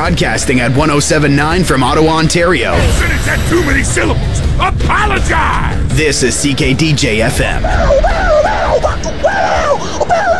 broadcasting at 1079 from Ottawa, Ontario. Finish that too many syllables. Apologize! This is CKDJ FM.